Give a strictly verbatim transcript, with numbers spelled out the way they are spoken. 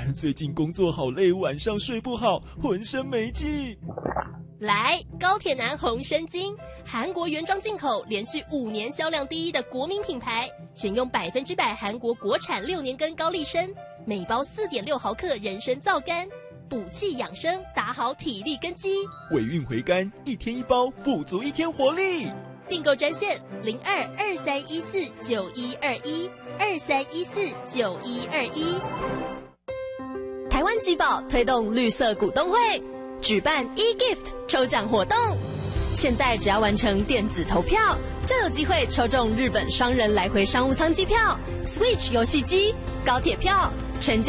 最近工作好累，晚上睡不好，浑身没劲。 来，高铁男红参精，韩国原装进口，连续五年销量第一的国民品牌，选用百分之百韩国国产六年根高丽参，每包四点六毫克人参皂苷，补气养生，打好体力根基。 尾韵回甘，一天一包，补足一天活力。 订购专线零二二三一四九一二一二三一四九一二一。台湾集宝推动绿色股东会，举办 e-gift 抽奖活动，现在只要完成电子投票，就有机会抽中日本双人来回商务舱机票、Switch 游戏机、高铁票、全家